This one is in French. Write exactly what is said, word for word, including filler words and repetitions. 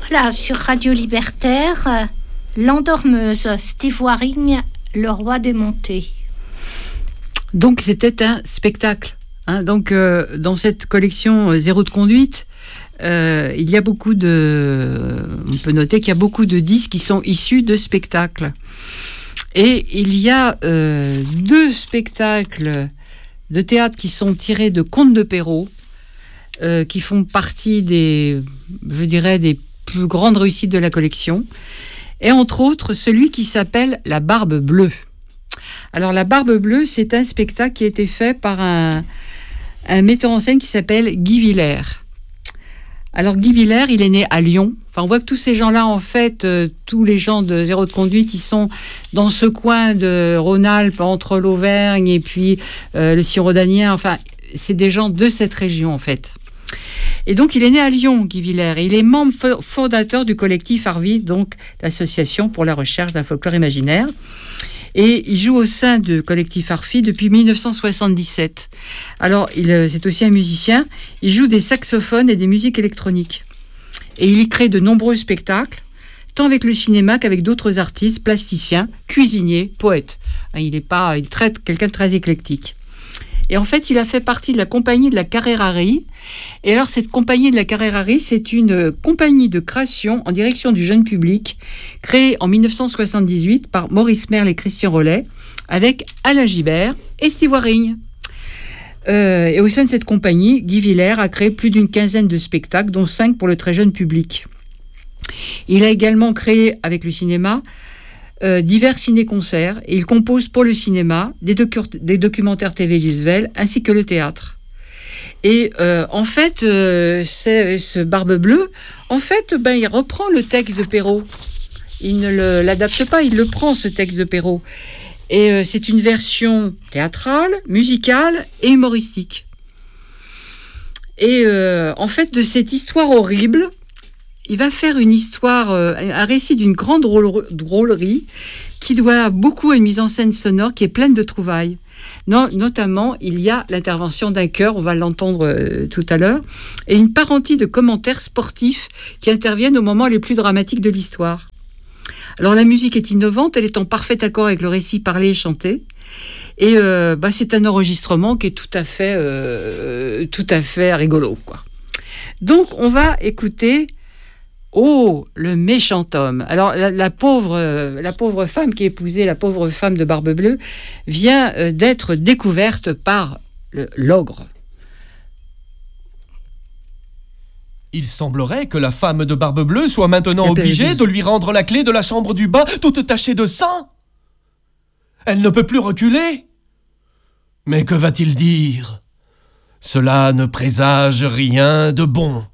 Voilà, sur Radio Libertaire, euh, L'Endormeuse, Steve Waring, le roi des montées. Donc c'était un spectacle. Hein. Donc euh, dans cette collection euh, Zéro de conduite, euh, il y a beaucoup de... On peut noter qu'il y a beaucoup de disques qui sont issus de spectacles. Et il y a euh, deux spectacles de théâtre qui sont tirés de contes de Perrault, euh, qui font partie des, je dirais, des plus grandes réussites de la collection. Et entre autres, celui qui s'appelle La Barbe Bleue. Alors, La Barbe Bleue, c'est un spectacle qui a été fait par un, un metteur en scène qui s'appelle Guy Villers. Alors, Guy Villers, il est né à Lyon. Enfin, on voit que tous ces gens-là, en fait, euh, tous les gens de Zéro de conduite, ils sont dans ce coin de Rhône-Alpes, entre l'Auvergne et puis euh, le Sire-Rhodanien. Enfin, c'est des gens de cette région, en fait. Et donc, il est né à Lyon, Guy Villers, et il est membre fondateur du collectif Arvi, donc l'association pour la recherche d'un folklore imaginaire. Et il joue au sein du collectif Arfi depuis dix-neuf cent soixante-dix-sept. Alors, il, c'est aussi un musicien. Il joue des saxophones et des musiques électroniques. Et il y crée de nombreux spectacles, tant avec le cinéma qu'avec d'autres artistes, plasticiens, cuisiniers, poètes. Il est, pas, il est très, quelqu'un de très éclectique. Et en fait, il a fait partie de la compagnie de la Carrérari. Et alors, cette compagnie de la Carrérari, c'est une compagnie de création en direction du jeune public, créée en dix-neuf cent soixante-dix-huit par Maurice Merle et Christian Rollet, avec Alain Gibert et Steve Waring. Euh, et au sein de cette compagnie, Guy Villers a créé plus d'une quinzaine de spectacles, dont cinq pour le très jeune public. Il a également créé, avec le cinéma, Euh, divers ciné-concerts, et il compose pour le cinéma des, docu- des documentaires T V visuels ainsi que le théâtre. Et euh, en fait, euh, c'est, ce Barbe Bleue, en fait, ben, il reprend le texte de Perrault. Il ne le, l'adapte pas, il le prend, ce texte de Perrault. Et euh, c'est une version théâtrale, musicale et humoristique. Et euh, en fait, de cette histoire horrible, il va faire une histoire, euh, un récit d'une grande drôlerie qui doit beaucoup à une mise en scène sonore qui est pleine de trouvailles. Non, notamment, il y a l'intervention d'un chœur, on va l'entendre euh, tout à l'heure, et une parentie de commentaires sportifs qui interviennent aux moments les plus dramatiques de l'histoire. Alors la musique est innovante, elle est en parfait accord avec le récit parlé et chanté. Et euh, bah, c'est un enregistrement qui est tout à fait, euh, tout à fait rigolo, quoi. Donc on va écouter... Oh, le méchant homme. Alors, la, la, pauvre, euh, la pauvre femme qui épousait la pauvre femme de Barbe Bleue vient euh, d'être découverte par le, l'ogre. Il semblerait que la femme de Barbe Bleue soit maintenant obligée de lui rendre la clé de la chambre du bas, toute tachée de sang. Elle ne peut plus reculer. Mais que va-t-il dire ? Cela ne présage rien de bon.